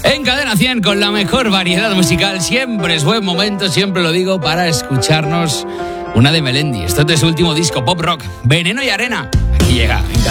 En Cadena 100, con la mejor variedad musical. Siempre es buen momento, siempre lo digo, para escucharnos una de Melendi. Esto es de su último disco, Pop Rock, Veneno y Arena. Aquí llega, en Cadena.